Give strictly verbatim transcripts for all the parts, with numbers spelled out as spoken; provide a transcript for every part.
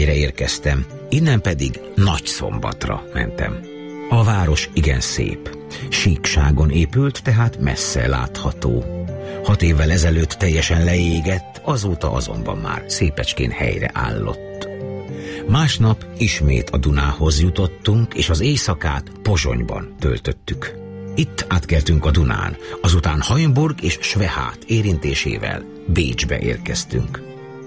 érkeztem, innen pedig Nagyszombatra mentem. A város igen szép. Síkságon épült, tehát messze látható. Hat évvel ezelőtt teljesen leégett, azóta azonban már szépecskén helyre állott. Másnap ismét a Dunához jutottunk, és az éjszakát Pozsonyban töltöttük. Itt átkeltünk a Dunán, azután Hainburg és Schwehát érintésével Bécsbe érkeztünk.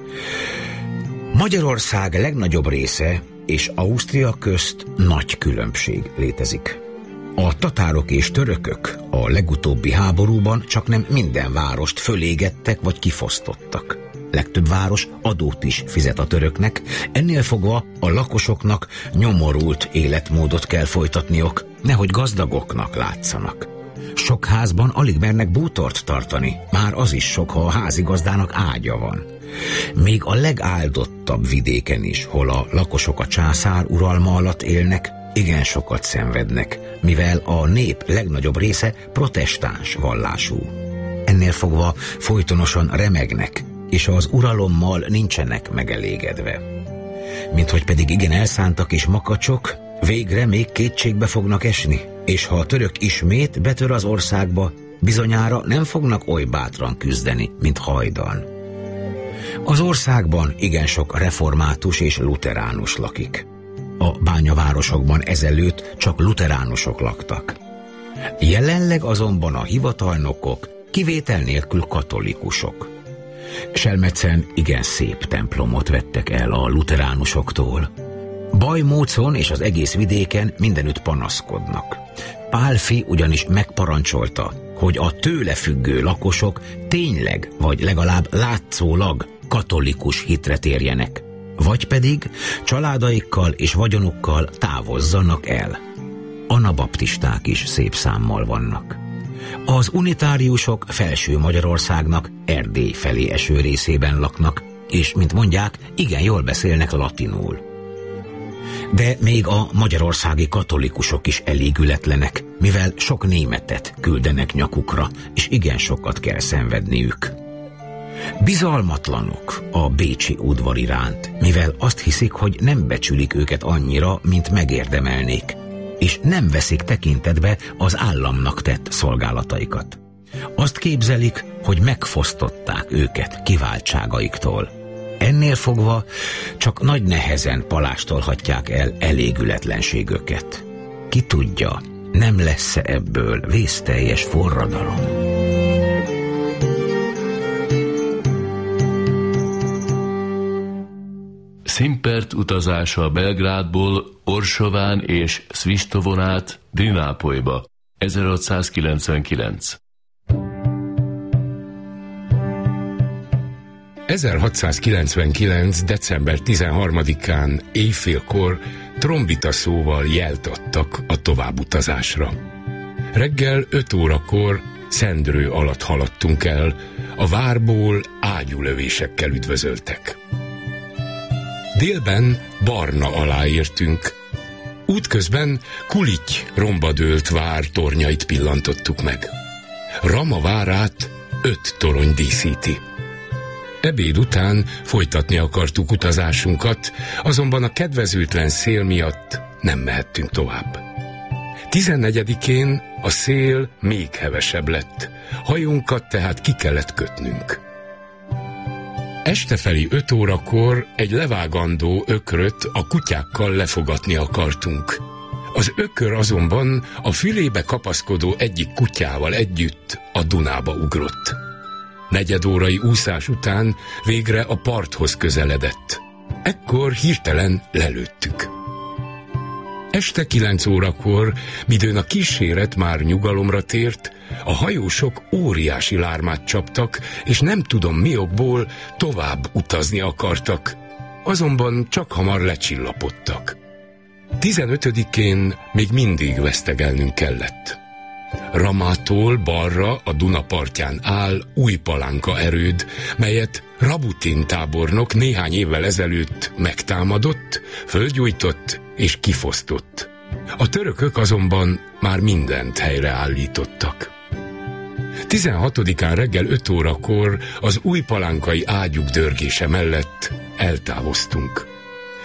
Magyarország legnagyobb része és Ausztria közt nagy különbség létezik. A tatárok és törökök a legutóbbi háborúban csaknem minden várost fölégettek vagy kifosztottak. Legtöbb város adót is fizet a töröknek, ennél fogva a lakosoknak nyomorult életmódot kell folytatniok, nehogy gazdagoknak látszanak. Sok házban alig mernek bútort tartani, már az is sok, ha a házigazdának ágya van. Még a legáldottabb vidéken is, hol a lakosok a császár uralma alatt élnek, igen sokat szenvednek, mivel a nép legnagyobb része protestáns vallású. Ennél fogva folytonosan remegnek, és az uralommal nincsenek megelégedve. Minthogy pedig igen elszántak és makacsok, végre még kétségbe fognak esni, és ha a török ismét betör az országba, bizonyára nem fognak oly bátran küzdeni, mint hajdan. Az országban igen sok református és luteránus lakik. A bányavárosokban ezelőtt csak luteránusok laktak. Jelenleg azonban a hivatalnokok kivétel nélkül katolikusok. Selmecen igen szép templomot vettek el a luteránusoktól. Bajmócon és az egész vidéken mindenütt panaszkodnak. Pálfi ugyanis megparancsolta, hogy a tőle függő lakosok tényleg, vagy legalább látszólag katolikus hitre térjenek, vagy pedig családaikkal és vagyonukkal távozzanak el. Anabaptisták is szép számmal vannak. Az unitáriusok felső Magyarországnak Erdély felé eső részében laknak, és, mint mondják, igen jól beszélnek latinul. De még a magyarországi katolikusok is elégületlenek, mivel sok németet küldenek nyakukra, és igen sokat kell szenvedniük. Bizalmatlanok a bécsi udvar iránt, mivel azt hiszik, hogy nem becsülik őket annyira, mint megérdemelnék, és nem veszik tekintetbe az államnak tett szolgálataikat. Azt képzelik, hogy megfosztották őket kiváltságaiktól. Ennél fogva csak nagy nehezen palástolhatják el elégületlenségüket. Ki tudja, nem lesz ebből vészteljes forradalom. Szimpert utazása Belgrádból Orsován és Svistovon át Dinápolyba, ezerhatszázkilencvenkilenc. ezerhatszázkilencvenkilenc. december tizenharmadikán éjfélkor trombita szóval jelt adtak a továbbutazásra. Reggel öt órakor Szendrő alatt haladtunk el, a várból ágyúlövésekkel üdvözöltek. Délben Barna alá értünk. Útközben Kulity rombadőlt vár tornyait pillantottuk meg. Rama várát öt torony díszíti. Ebéd után folytatni akartuk utazásunkat, azonban a kedvezőtlen szél miatt nem mehettünk tovább. tizennegyedikén a szél még hevesebb lett, hajónkat tehát ki kellett kötnünk. Estefelé öt órakor egy levágandó ökröt a kutyákkal lefogatni akartunk. Az ökör azonban a fülébe kapaszkodó egyik kutyával együtt a Dunába ugrott. Negyedórai úszás után végre a parthoz közeledett. Ekkor hirtelen lelőttük. Este kilenc órakor, midőn a kíséret már nyugalomra tért, a hajósok óriási lármát csaptak, és nem tudom mi okból tovább utazni akartak. Azonban csak hamar lecsillapodtak. tizenötödikén még mindig vesztegelnünk kellett. Ramától balra a Duna partján áll Újpalánka erőd, melyet Rabutin tábornok néhány évvel ezelőtt megtámadott, földgyújtott és kifosztott. A törökök azonban már mindent helyreállítottak. tizenhatodikán reggel öt órakor az újpalánkai ágyúk dörgése mellett eltávoztunk.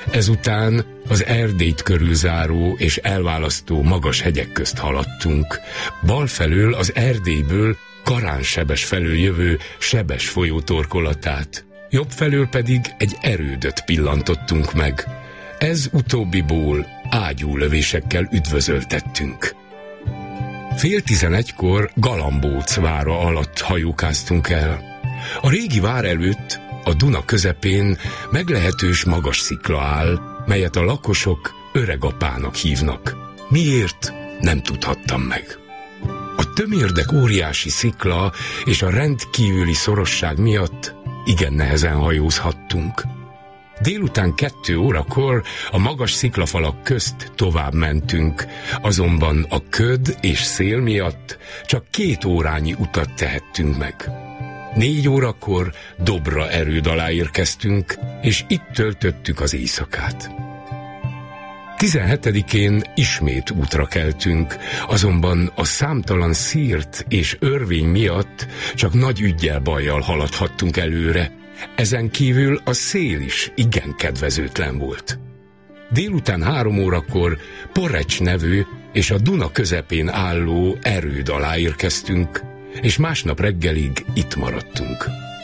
Ezután az Erdélyt körülzáró és elválasztó magas hegyek közt haladtunk. Bal felől az Erdélyből Karánsebes felől jövő Sebes folyó torkolatát, jobb felől pedig egy erődöt pillantottunk meg. Ez utóbbiból ágyúlövésekkel üdvözöltettünk. Fél tizenegykor Galambóc vára alatt hajókáztunk el. A régi vár előtt, a Duna közepén meglehetős magas szikla áll, melyet a lakosok Öregapának hívnak. Miért? Nem tudhattam meg. A tömérdek óriási szikla és a rendkívüli szorosság miatt igen nehezen hajózhattunk. Délután kettő órakor a magas sziklafalak közt tovább mentünk, azonban a köd és szél miatt csak két órányi utat tehettünk meg. Négy órakor Dobra erőd alá érkeztünk, és itt töltöttük az éjszakát. tizenhetedikén ismét útra keltünk, azonban a számtalan szírt és örvény miatt csak nagy üggyel bajjal haladhattunk előre. Ezen kívül a szél is igen kedvezőtlen volt. Délután három órakor Porecs nevű és a Duna közepén álló erőd alá érkeztünk, és másnap reggelig itt maradtunk.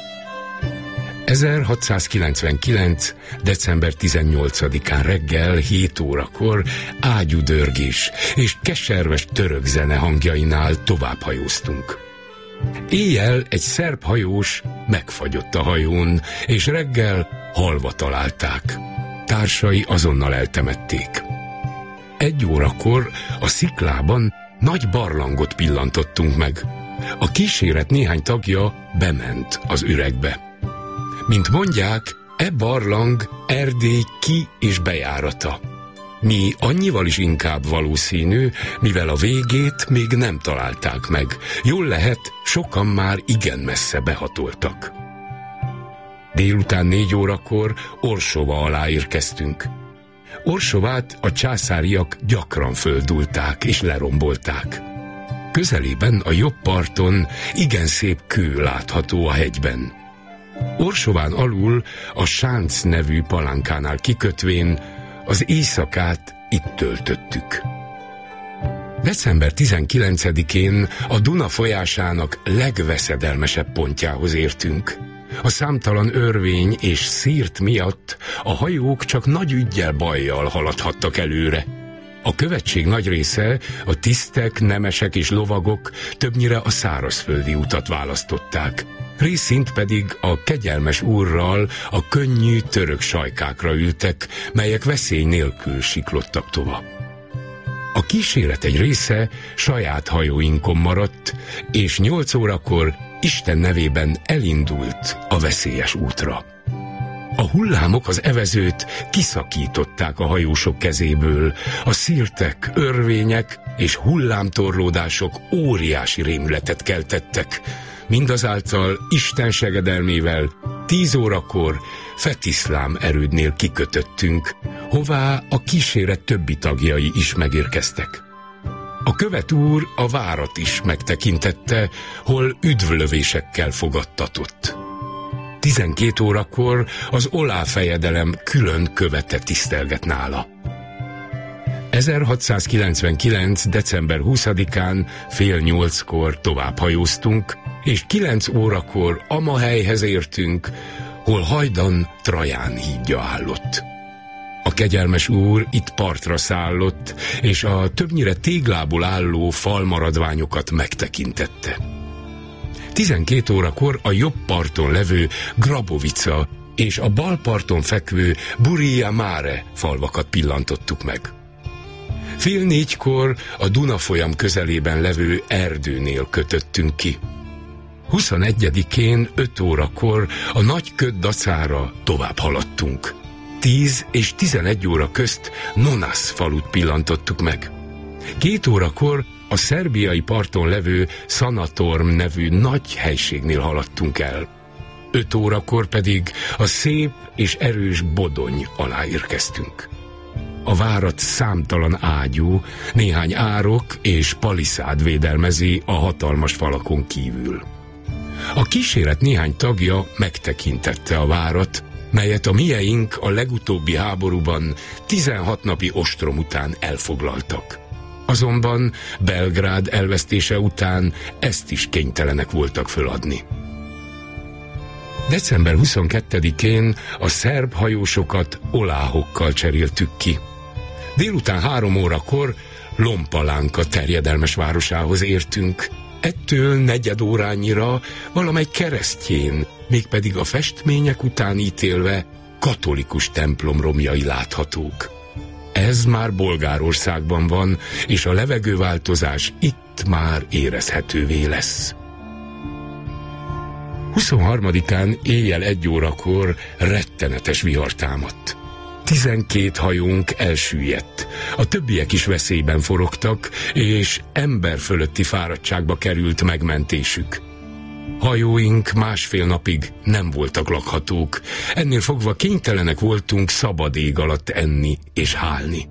ezerhatszázkilencvenkilenc. december tizennyolcadikán reggel hét órakor ágyúdörgés és keserves török zene hangjainál tovább hajóztunk. Éjjel egy szerb hajós megfagyott a hajón, és reggel halva találták. Társai azonnal eltemették. Egy órakor a sziklában nagy barlangot pillantottunk meg. A kíséret néhány tagja bement az üregbe. Mint mondják, e barlang Erdély ki- és bejárata. Mi annyival is inkább valószínű, mivel a végét még nem találták meg. Jól lehet, sokan már igen messze behatoltak. Délután négy órakor Orsova alá érkeztünk. Orsovát a császáriak gyakran földulták és lerombolták. Közelében a jobb parton igen szép kő látható a hegyben. Orsován alul a Sánc nevű palánkánál kikötvén az éjszakát itt töltöttük. december tizenkilencedikén a Duna folyásának legveszedelmesebb pontjához értünk. A számtalan örvény és szírt miatt a hajók csak nagy üggyel bajjal haladhattak előre. A követség nagy része, a tisztek, nemesek és lovagok többnyire a szárazföldi utat választották. Részint pedig a kegyelmes úrral a könnyű török sajkákra ültek, melyek veszély nélkül siklottak tovább. A kíséret egy része saját hajóinkon maradt, és nyolc órakor Isten nevében elindult a veszélyes útra. A hullámok az evezőt kiszakították a hajósok kezéből, a szírtek, örvények és hullámtorlódások óriási rémületet keltettek. Mindazáltal Isten segedelmével tíz órakor Fetiszlám erődnél kikötöttünk, hová a kíséret többi tagjai is megérkeztek. A követ úr a várat is megtekintette, hol üdvlövésekkel fogadtatott. Tizenkét órakor az Oláh fejedelem külön követe tisztelget nála. ezerhatszázkilencvenkilenc. december huszadikán fél nyolckor tovább hajóztunk, és kilenc órakor Amahelyhez értünk, hol hajdan Traján hídja állott. A kegyelmes úr itt partra szállott, és a többnyire téglából álló falmaradványokat megtekintette. tizenkét órakor a jobb parton levő Grabovica és a bal parton fekvő Buria Mare falvakat pillantottuk meg. Fél négykor a Duna folyam közelében levő erdőnél kötöttünk ki. huszonegyedikén öt órakor a nagy köd dacára tovább haladtunk. tíz és tizenegy óra közt Nonasz falut pillantottuk meg. Két órakor a szerbiai parton levő Szanatorm nevű nagy helységnél haladtunk el. Öt órakor pedig a szép és erős Bodony alá érkeztünk. A várat számtalan ágyú, néhány árok és paliszád védelmezi a hatalmas falakon kívül. A kíséret néhány tagja megtekintette a várat, melyet a mieink a legutóbbi háborúban tizenhat napi ostrom után elfoglaltak. Azonban Belgrád elvesztése után ezt is kénytelenek voltak föladni. december huszonkettedikén a szerb hajósokat oláhokkal cseréltük ki. Délután három órakor Lompalánka terjedelmes városához értünk. Ettől negyed órányira valamely keresztjén, mégpedig a festmények után ítélve katolikus templom romjai láthatók. Ez már Bolgárországban van, és a levegőváltozás itt már érezhetővé lesz. huszonharmadikán éjjel egy órakor rettenetes vihar támadt. Tizenkét hajónk elsüllyedt, a többiek is veszélyben forogtak, és ember fölötti fáradtságba került megmentésük. Hajóink másfél napig nem voltak lakhatók, ennél fogva kénytelenek voltunk szabad ég alatt enni és hálni.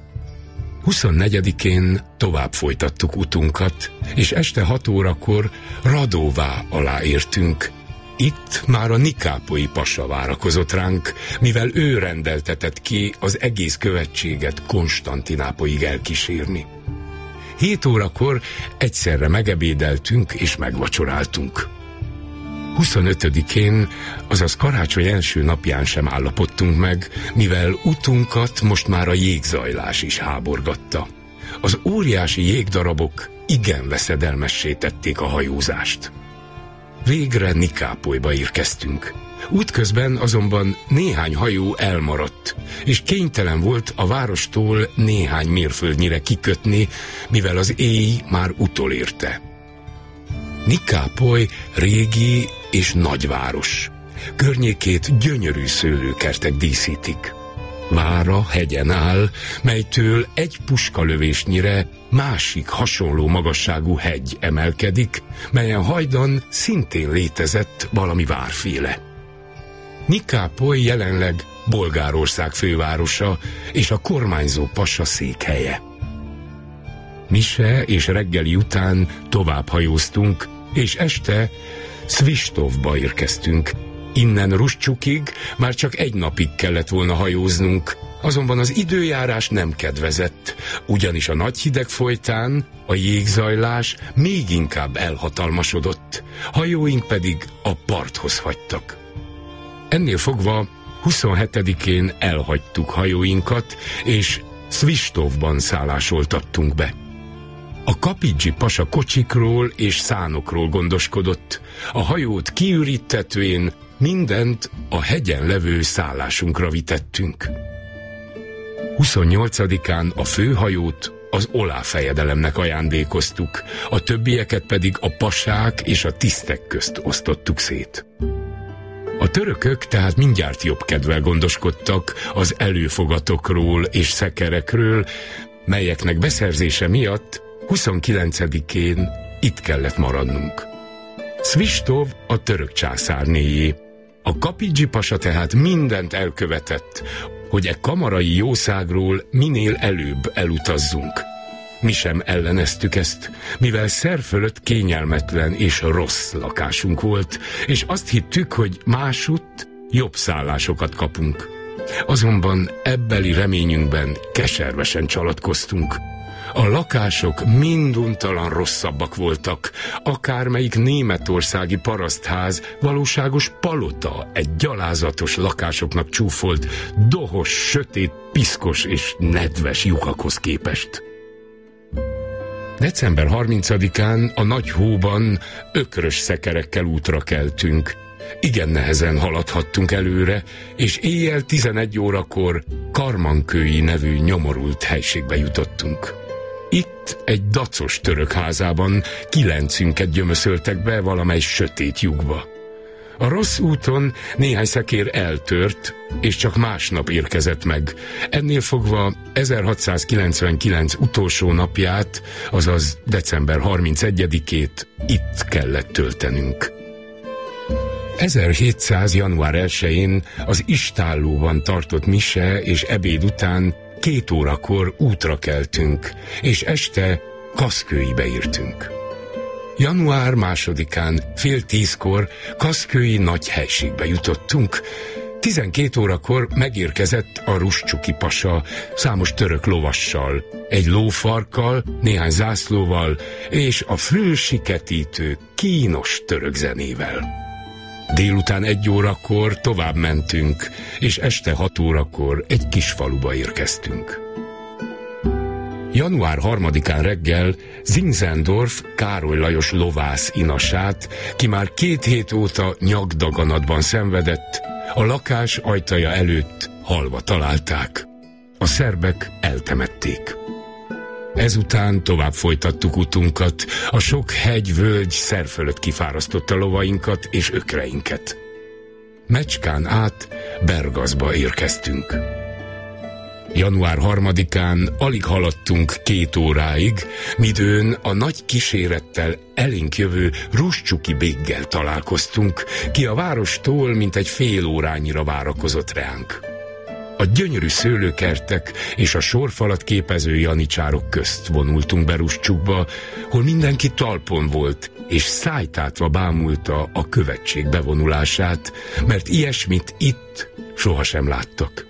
huszonnegyedikén tovább folytattuk utunkat, és este hat órakor Radóvá alá értünk. Itt már a nikápolyi pasa várakozott ránk, mivel ő rendeltetett ki az egész követséget Konstantinápolyig elkísérni. Hét órakor egyszerre megebédeltünk és megvacsoráltunk. huszonötödikén, azaz karácsony első napján sem állapodtunk meg, mivel utunkat most már a jégzajlás is háborgatta. Az óriási jégdarabok igen veszedelmessé tették a hajózást. Végre Nikápolyba érkeztünk. Útközben azonban néhány hajó elmaradt, és kénytelen volt a várostól néhány mérföldnyire kikötni, mivel az éj már utolérte. Nikápoly régi és nagyváros. Környékét gyönyörű szőlőkertek díszítik. Vára hegyen áll, melytől egy puskalövésnyire másik hasonló magasságú hegy emelkedik, melyen hajdan szintén létezett valami várféle. Nikápoly jelenleg Bolgárország fővárosa és a kormányzó pasa székhelye. Mise és reggeli után tovább hajóztunk, és este Svistovba érkeztünk. Innen Ruscsukig már csak egy napig kellett volna hajóznunk, azonban az időjárás nem kedvezett, ugyanis a nagy hideg folytán a jégzajlás még inkább elhatalmasodott, hajóink pedig a parthoz hagytak. Ennél fogva huszonhetedikén elhagytuk hajóinkat, és Svistovban szállásoltattunk be. A Kapidzsi pasa kocsikról és szánokról gondoskodott, a hajót kiürítetvén mindent a hegyen levő szállásunkra vitettünk. huszonnyolcadikán a főhajót az Olá fejedelemnek ajándékoztuk, a többieket pedig a pasák és a tisztek közt osztottuk szét. A törökök tehát mindjárt jobb kedvel gondoskodtak az előfogatokról és szekerekről, melyeknek beszerzése miatt huszonkilencedikén itt kellett maradnunk. Svistov a török császárnéjé. A Kapidzsi pasa tehát mindent elkövetett, hogy e kamarai jószágról minél előbb elutazzunk. Mi sem elleneztük ezt, mivel szer fölött kényelmetlen és rossz lakásunk volt, és azt hittük, hogy másutt jobb szállásokat kapunk. Azonban ebbeli reményünkben keservesen csalatkoztunk. A lakások minduntalan rosszabbak voltak, akármelyik németországi parasztház valóságos palota egy gyalázatos lakásoknak csúfolt, dohos, sötét, piszkos és nedves lyukakhoz képest. december harmincadikán a nagy hóban ökrös szekerekkel útra keltünk. Igen nehezen haladhattunk előre, és éjjel tizenegy órakor Karmankői nevű nyomorult helységbe jutottunk. Itt egy dacos török házában kilencünket gyömöszöltek be valamely sötét lyukba. A rossz úton néhány szekér eltört, és csak másnap érkezett meg. Ennél fogva ezerhatszázkilencvenkilenc utolsó napját, azaz december harmincegyedikét itt kellett töltenünk. ezerhétszáz. január elsején az istállóban tartott mise és ebéd után két órakor útra keltünk, és este Kaszkőibe értünk. január másodikán fél tízkor Kaszkői nagy helységbe jutottunk, Tizenkét órakor megérkezett a Ruscsuki pasa számos török lovassal, egy lófarkkal, néhány zászlóval és a fülsiketítő, kínos török zenével. Délután egy órakor tovább mentünk, és este hat órakor egy kis faluba érkeztünk. január harmadikán reggel Zinzendorf Károly Lajos lovász inasát, ki már két hét óta nyakdaganatban szenvedett, a lakás ajtaja előtt halva találták. A szerbek eltemették. Ezután tovább folytattuk utunkat, a sok hegy-völgy szer fölött kifárasztotta lovainkat és ökreinket. Mecskán át Bergazba érkeztünk. január harmadikán alig haladtunk két óráig, midőn a nagy kísérettel elénk jövő Ruscsuki béggel találkoztunk, ki a várostól mintegy fél órányira várakozott ránk. A gyönyörű szőlőkertek és a sorfalat képező janicsárok közt vonultunk be Ruscsukba, hol mindenki talpon volt, és szájtátva bámulta a követség bevonulását, mert ilyesmit itt sohasem láttak.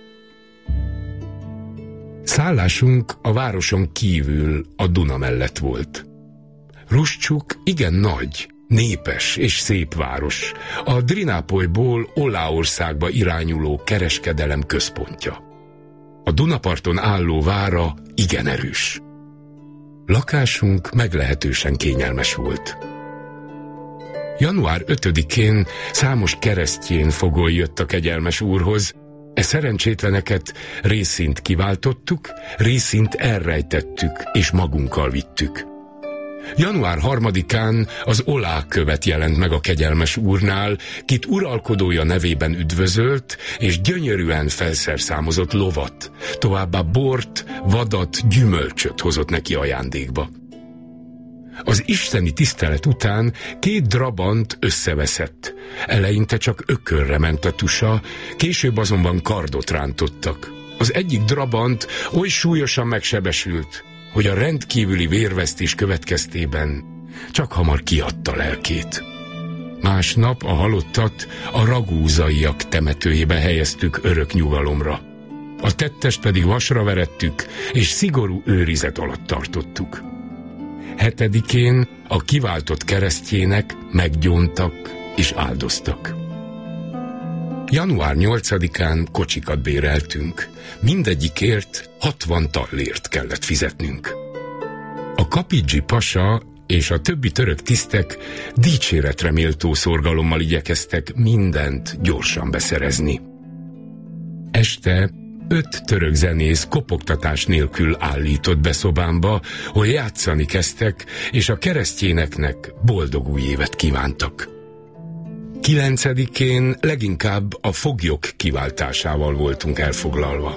Szállásunk a városon kívül a Duna mellett volt. Ruscsuk igen nagy, népes és szép város, a Drinápolyból Oláországba irányuló kereskedelem központja. A Dunaparton álló vára igen erős. Lakásunk meglehetősen kényelmes volt. január ötödikén számos keresztjén fogoly jött a kegyelmes úrhoz. E szerencsétleneket részint kiváltottuk, részint elrejtettük és magunkkal vittük. január harmadikán az Olá követ jelent meg a kegyelmes úrnál, kit uralkodója nevében üdvözölt, és gyönyörűen felszerszámozott lovat, továbbá bort, vadat, gyümölcsöt hozott neki ajándékba. Az isteni tisztelet után két drabant összeveszett. Eleinte csak ökörre ment a tusa, később azonban kardot rántottak. Az egyik drabant oly súlyosan megsebesült, hogy a rendkívüli vérvesztés következtében csak hamar kiadta lelkét. Másnap a halottat a ragúzaiak temetőjébe helyeztük örök nyugalomra. A tettest pedig vasra verettük, és szigorú őrizet alatt tartottuk. Hetedikén a kiváltott keresztjének meggyóntak és áldoztak. január nyolcadikán kocsikat béreltünk, mindegyikért hatvan tallért kellett fizetnünk. A Kapidzsi pasa és a többi török tisztek dicséretre méltó szorgalommal igyekeztek mindent gyorsan beszerezni. Este öt török zenész kopogtatás nélkül állított be szobámba, hol játszani kezdtek, és a keresztjéneknek boldog új évet kívántak. Kilencedikén leginkább a foglyok kiváltásával voltunk elfoglalva.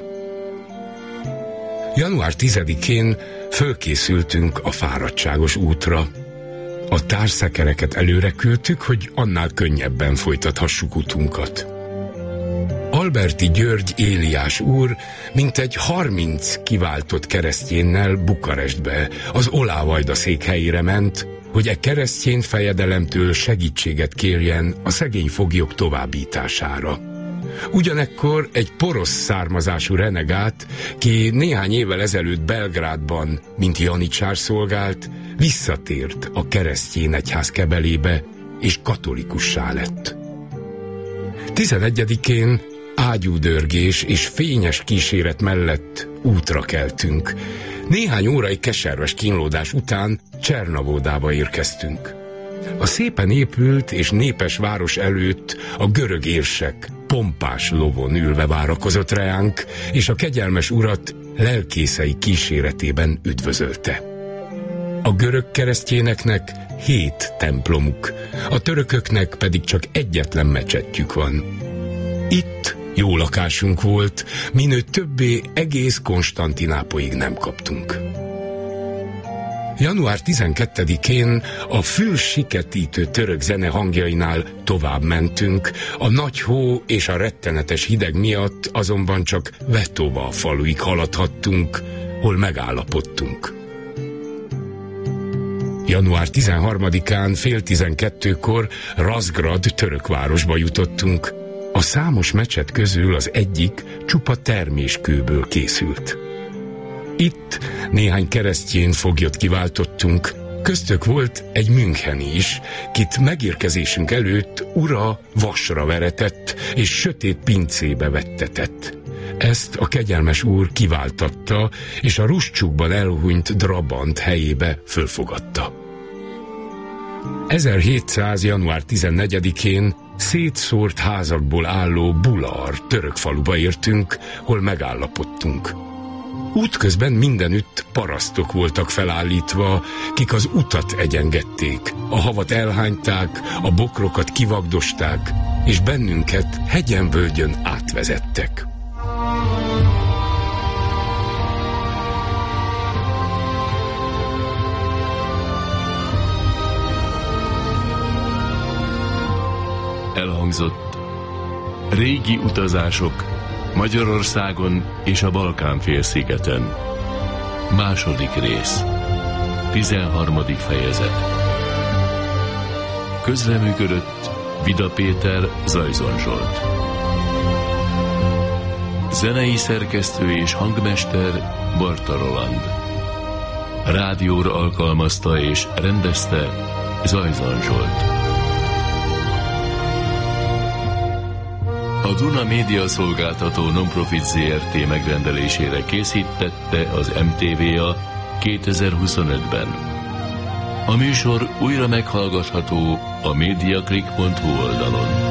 január tizedikén fölkészültünk a fáradtságos útra. A társzekereket előre küldtük, hogy annál könnyebben folytathassuk utunkat. Alberti György Éliás úr mintegy harminc kiváltott keresztjénnel Bukarestbe, az Olávajda székhelyére ment, hogy e keresztjén fejedelemtől segítséget kérjen a szegény foglyok továbbítására. Ugyanekkor egy porosz származású renegát, ki néhány évvel ezelőtt Belgrádban, mint janicsár szolgált, visszatért a keresztjén egyház kebelébe, és katolikussá lett. tizenegyedikén ágyúdörgés és fényes kíséret mellett útra keltünk. Néhány órai keserves kínlódás után Csernavódába érkeztünk. A szépen épült és népes város előtt a görög érsek pompás lovon ülve várakozott reánk, és a kegyelmes urat lelkészei kíséretében üdvözölte. A görög keresztjéneknek hét templomuk, a törököknek pedig csak egyetlen mecsetjük van. Itt jó lakásunk volt, minő többé egész Konstantinápolyig nem kaptunk. január tizenkettedikén a fülsiketítő török zene hangjainál tovább mentünk, a nagy hó és a rettenetes hideg miatt azonban csak Vetova faluig haladhattunk, hol megállapodtunk. január tizenharmadikán fél tizenkettőkor Razgrad török városba jutottunk. A számos mecset közül az egyik csupa terméskőből készült. Itt néhány keresztjén foglyot kiváltottunk, köztük volt egy müncheni is, kit megérkezésünk előtt ura vasra veretett és sötét pincébe vettetett. Ezt a kegyelmes úr kiváltatta, és a Rustcsukban elhunyt drabant helyébe fölfogadta. ezerhétszáz. január tizennegyedikén szétszórt házakból álló Bular török faluba értünk, hol megállapodtunk. Útközben mindenütt parasztok voltak felállítva, kik az utat egyengették, a havat elhányták, a bokrokat kivagdosták, és bennünket hegyen-völgyön átvezettek. Elhangzott régi utazások Magyarországon és a Balkán-félszigeten. Második rész. tizenharmadik fejezet. Közreműködött Vida Péter, Zajzon Zsolt. Zenei szerkesztő és hangmester Barta Roland. Rádióra alkalmazta és rendezte Zajzon Zsolt. A Duna Média Szolgáltató Nonprofit zé er té megrendelésére készítette az em té vé á kétezer-huszonötben. A műsor újra meghallgatható a mediaclick pont hu oldalon.